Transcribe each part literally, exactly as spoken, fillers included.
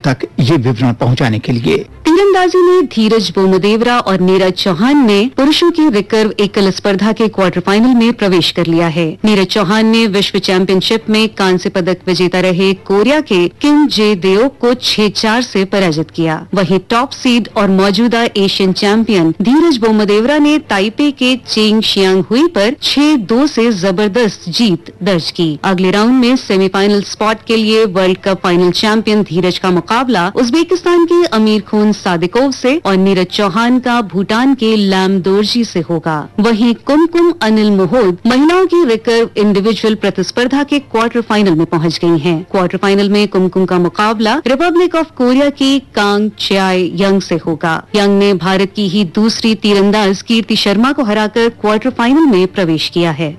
तक ये विवरण पहुंचाने के लिए। तीरंदाजी में धीरज बोमदेवरा और नीरज चौहान ने पुरुषों की रिकर्व एकल स्पर्धा के क्वार्टर फाइनल में प्रवेश कर लिया है। नीरज चौहान ने विश्व चैंपियनशिप में कांस्य पदक विजेता रहे कोरिया के किम जे देओक को छह चार से पराजित किया। वहीं टॉप सीड और मौजूदा एशियन चैंपियन धीरज बोमदेवरा ने ताइपे के चेंग शियांग हुई पर छह दो से जबरदस्त जीत दर्ज की। अगले राउंड में सेमीफाइनल स्पॉट के लिए वर्ल्ड कप फाइनल चैंपियन धीरज का मुकाबला उज्बेकिस्तान के अमीर खून सादिकोव से और नीरज चौहान का भूटान के लैम दोरजी से होगा। वहीं कुमकुम अनिल मोहोद महिलाओं की रिकर्व इंडिविजुअल प्रतिस्पर्धा के क्वार्टर फाइनल में पहुंच गई हैं। क्वार्टर फाइनल में कुमकुम का मुकाबला रिपब्लिक ऑफ कोरिया की कांग च्याय यंग से होगा। यंग ने भारत की ही दूसरी तीरंदाज कीर्ति शर्मा को हराकर क्वार्टर फाइनल में प्रवेश किया है।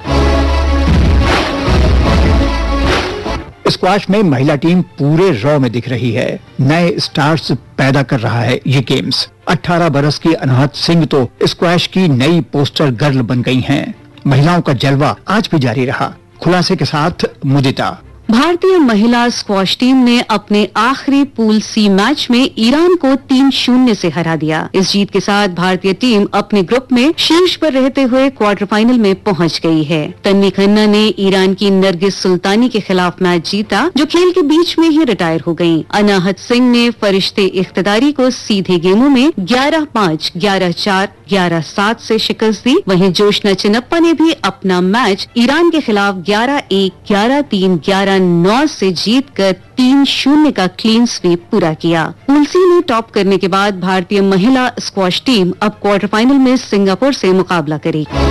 स्क्वैश में महिला टीम पूरे रॉ में दिख रही है। नए स्टार्स पैदा कर रहा है ये गेम्स। अठारह बरस की अनाहत सिंह तो स्क्वैश की नई पोस्टर गर्ल बन गई हैं। महिलाओं का जलवा आज भी जारी रहा। खुलासे के साथ मुदिता। भारतीय महिला स्क्वॉश टीम ने अपने आखिरी पूल सी मैच में ईरान को तीन शून्य से हरा दिया। इस जीत के साथ भारतीय टीम अपने ग्रुप में शीर्ष पर रहते हुए क्वार्टर फाइनल में पहुंच गई है। तन्वी खन्ना ने ईरान की नरगिस सुल्तानी के खिलाफ मैच जीता, जो खेल के बीच में ही रिटायर हो गयी। अनाहत सिंह ने फरिश्ते इख्तिदारी को सीधे गेमों में ग्यारह पाँच, ग्यारह चार, ग्यारह सात से शिकस्त दी। वहीं जोशना चिनप्पा ने भी अपना मैच ईरान के खिलाफ ग्यारह एक, ग्यारह तीन, ग्यारह नौ से जीतकर तीन शून्य का क्लीन स्वीप पूरा किया। पूल सी में टॉप करने के बाद भारतीय महिला स्क्वॉश टीम अब क्वार्टर फाइनल में सिंगापुर से मुकाबला करेगी।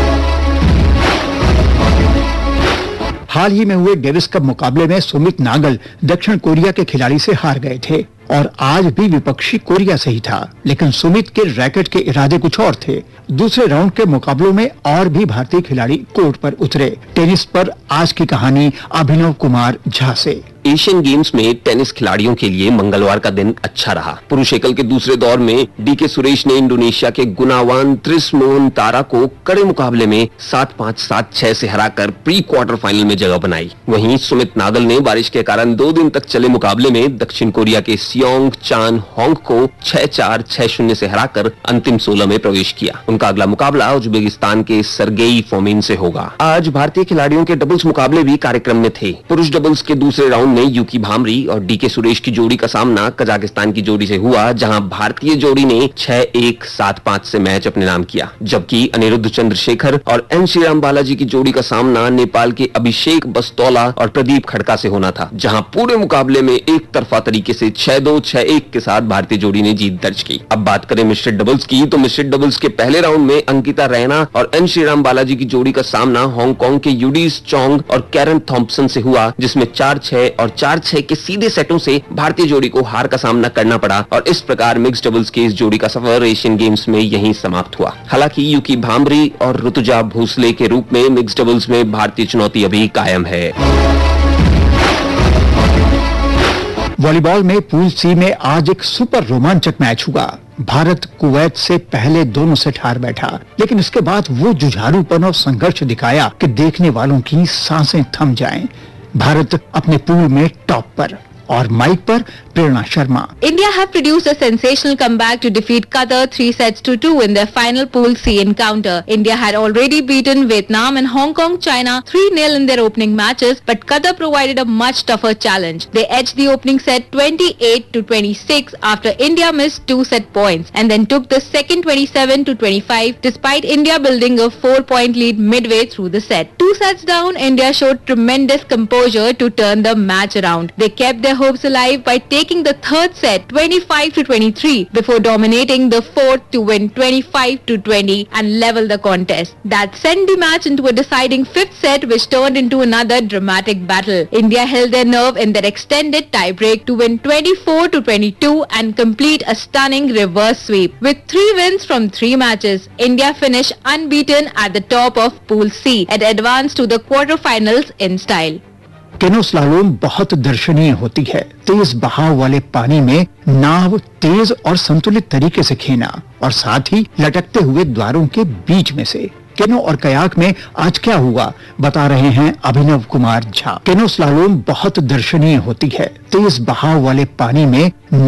हाल ही में हुए डेविस कप मुकाबले में सुमित नागल दक्षिण कोरिया के खिलाड़ी से हार गए थे और आज भी विपक्षी कोरिया से ही था, लेकिन सुमित के रैकेट के इरादे कुछ और थे। दूसरे राउंड के मुकाबलों में और भी भारतीय खिलाड़ी कोर्ट पर उतरे। टेनिस पर आज की कहानी अभिनव कुमार झा से। एशियन गेम्स में टेनिस खिलाड़ियों के लिए मंगलवार का दिन अच्छा रहा। पुरुष एकल के दूसरे दौर में डीके सुरेश ने इंडोनेशिया के गुनावान त्रिस्मोन तारा को कड़े मुकाबले में सात पाँच, सात छह से हराकर प्री क्वार्टर फाइनल में जगह बनाई। वहीं सुमित नागल ने बारिश के कारण दो दिन तक चले मुकाबले में दक्षिण कोरिया के सियोंग चान होंग को छह चार, छह शून्य से हराकर अंतिम सोलह में प्रवेश किया। उनका अगला मुकाबला उज्बेकिस्तान के सरगेई फोमिन से होगा। आज भारतीय खिलाड़ियों के डबल्स मुकाबले भी कार्यक्रम में थे। पुरुष डबल्स के दूसरे राउंड में यूकी भामरी और डीके सुरेश की जोड़ी का सामना कजाकिस्तान की जोड़ी से हुआ, जहां भारतीय जोड़ी ने छह एक, सात पाँच से मैच अपने नाम किया। जबकि अनिरुद्ध चंद्रशेखर और एन श्रीराम बालाजी की जोड़ी का सामना नेपाल के अभिषेक बस्तौला और प्रदीप खड़का से होना था, जहां पूरे मुकाबले में एक तरफा तरीके से छह दो, छह एक के साथ भारतीय जोड़ी ने जीत दर्ज की। अब बात करें मिश्रित डबल्स की, तो मिश्रित डबल्स के पहले राउंड में अंकिता रैना और एन श्रीराम बालाजी की जोड़ी का सामना हांगकांग के यूडीस चोंग और कैरन थॉम्पसन से हुआ, जिसमें चार छह और चार छह के सीधे सेटों से भारतीय जोड़ी को हार का सामना करना पड़ा और इस प्रकार मिक्स्ड डबल्स के इस जोड़ी का सफर एशियन गेम्स में यहीं समाप्त हुआ। हालांकि यूकी भामरी और ऋतुजा भोसले के रूप में मिक्स्ड डबल्स में भारतीय चुनौती अभी कायम है। वॉलीबॉल में पूल सी में आज एक सुपर रोमांचक मैच हुआ। भारत कुवैत से पहले दोनों सेट हार बैठा, लेकिन इसके बाद वो जुझारूपन और संघर्ष दिखाया कि देखने वालों की सांसें थम जाएं। भारत अपने पूल में टॉप पर और माइक पर प्रेरणा Sharma. India have produced a sensational comeback to defeat Qatar three sets to two in their final Pool C encounter. India had already beaten Vietnam and Hong Kong, China three nil in their opening matches, but Qatar provided a much tougher challenge. They edged the opening set twenty-eight to twenty-six after India missed two set points, and then took the second twenty-seven to twenty-five despite India building a four-point lead midway through the set. Two sets down, India showed tremendous composure to turn the match around. They kept their hopes alive by taking the third set twenty-five to twenty-three before dominating the fourth to win twenty-five to twenty and level the contest. That sent the match into a deciding fifth set, which turned into another dramatic battle. India held their nerve in their extended tiebreak to win twenty-four to twenty-two and complete a stunning reverse sweep. With three wins from three matches, India finished unbeaten at the top of Pool C and advanced to the quarterfinals in style. केनो slalom बहुत दर्शनीय होती है। तेज बहाव वाले पानी में नाव तेज और संतुलित तरीके से खेना और साथ ही लटकते हुए द्वारों के बीच में से। केनो और कयाक में आज क्या हुआ, बता रहे हैं अभिनव कुमार झा। केनो स्लालोम बहुत दर्शनीय होती है। तेज बहाव वाले पानी में